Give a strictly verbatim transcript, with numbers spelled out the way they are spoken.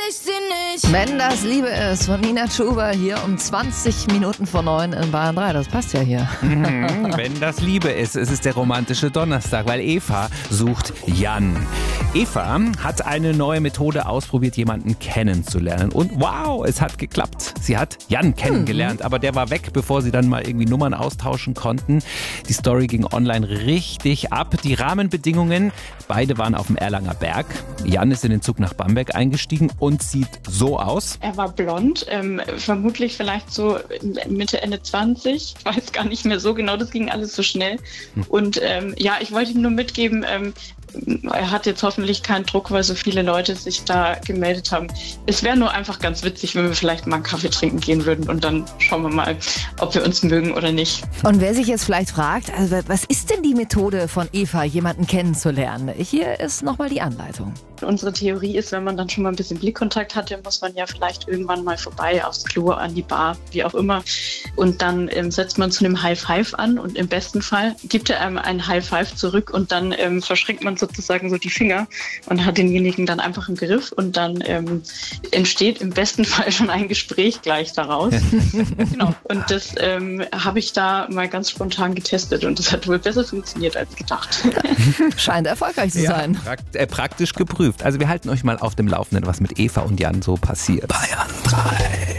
ich sie nicht. Wenn das Liebe ist von Nina Chuba hier um zwanzig Minuten vor neun in Bayern drei. Das passt ja hier. Mhm, wenn das Liebe ist, es ist der romantische Donnerstag, weil Eva sucht Jan. Eva hat eine neue Methode ausprobiert, jemanden kennenzulernen. Und wow, es hat geklappt. Sie hat Jan kennengelernt, aber der war weg, bevor sie dann mal irgendwie Nummern austauschen konnten. Die Story ging online richtig ab. Die Rahmenbedingungen, beide waren auf dem Erlanger Berg. Jan ist in den Zug nach Bamberg eingestiegen und sieht so aus. Er war blond, ähm, vermutlich vielleicht so Mitte, Ende zwanzig. Ich weiß gar nicht mehr so genau, das ging alles so schnell. Und ähm, ja, ich wollte ihm nur mitgeben, ähm, er hat jetzt hoffentlich keinen Druck, weil so viele Leute sich da gemeldet haben. Es wäre nur einfach ganz witzig, wenn wir vielleicht mal einen Kaffee trinken gehen würden und dann schauen wir mal, ob wir uns mögen oder nicht. Und wer sich jetzt vielleicht fragt, also was ist denn die Methode von Eva, jemanden kennenzulernen? Hier ist nochmal die Anleitung. Unsere Theorie ist, wenn man dann schon mal ein bisschen Blickkontakt hatte, muss man ja vielleicht irgendwann mal vorbei aufs Klo, an die Bar, wie auch immer. Und dann ähm, setzt man zu einem High Five an und im besten Fall gibt er einem ein High Five zurück und dann ähm, verschränkt man sozusagen so die Finger und hat denjenigen dann einfach im Griff und dann ähm, entsteht im besten Fall schon ein Gespräch gleich daraus. Genau. Und das ähm, habe ich da mal ganz spontan getestet und das hat wohl besser funktioniert als gedacht. Scheint erfolgreich zu sein. Prakt, äh, praktisch geprüft. Also wir halten euch mal auf dem Laufenden, was mit Eva und Jan so passiert. Bayern drei.